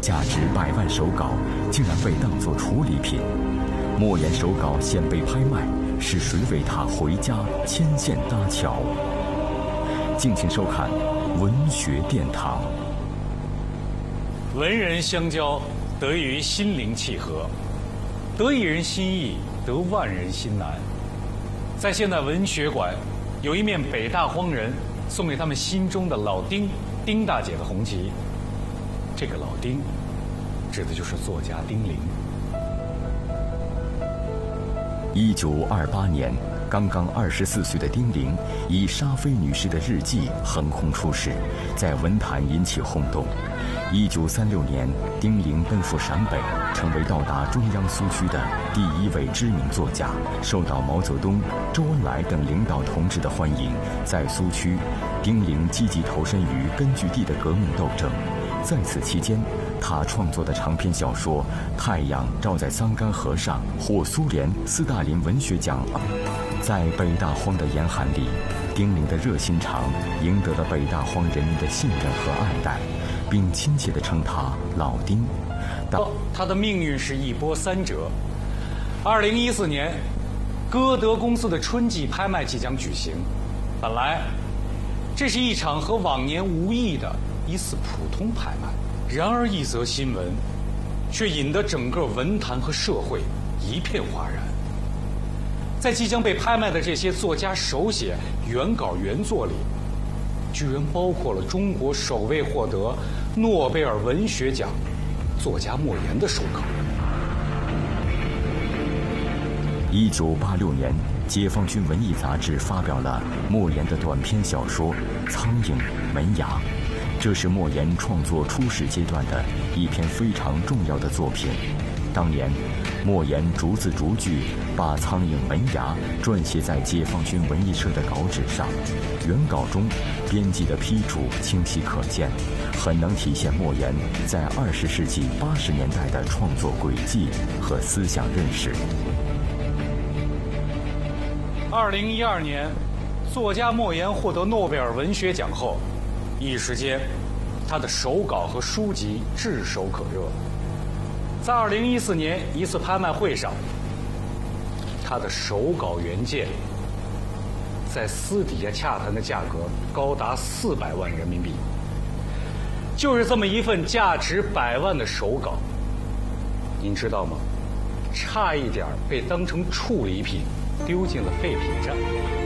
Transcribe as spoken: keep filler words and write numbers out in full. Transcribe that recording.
价值百万手稿竟然被当作处理品。莫言手稿现被拍卖，是谁为他回家牵线搭桥？敬请收看《文学殿堂》。 文人相交，得益于心灵契合；得一人心意，得万人心难。在现代文学馆，有一面北大荒人送给他们心中的老丁丁大姐的红旗。这个老丁，指的就是作家丁玲。 一九二八年，刚刚二十四岁的丁玲以沙菲女士的日记横空出世，在文坛引起轰动。一九三六年，丁玲奔赴陕北，成为到达中央苏区的第一位知名作家，受到毛泽东、周恩来等领导同志的欢迎。在苏区，丁玲积极投身于根据地的革命斗争。在此期间，他创作的长篇小说《太阳照在桑干河上》获苏联斯大林文学奖。在北大荒的严寒里，丁玲的热心肠赢得了北大荒人民的信任和爱戴，并亲切地称他老丁。 他的命运是一波三折。二零一四年，歌德公司的春季拍卖即将举行。本来，这是一场和往年无异的一次普通拍卖。然而，一则新闻却引得整个文坛和社会一片哗然。在即将被拍卖的这些作家手写原稿原作里，居然包括了中国首位获得诺贝尔文学奖作家莫言的手稿。 一九八六年，解放军文艺杂志发表了莫言的短篇小说《苍蝇门牙》，这是莫言创作初始阶段的一篇非常重要的作品。当年，莫言逐字逐句把《苍蝇门牙》撰写在解放军文艺社的稿纸上，原稿中编辑的批注清晰可见，很能体现莫言在二十世纪八十年代的创作轨迹和思想认识。 二零一二年，作家莫言获得诺贝尔文学奖后，一时间，他的手稿和书籍炙手可热。在二零一四年一次拍卖会上，他的手稿原件在私底下洽谈的价格高达四百万人民币。就是这么一份价值百万的手稿，您知道吗？差一点被当成处理品丢进了废品站。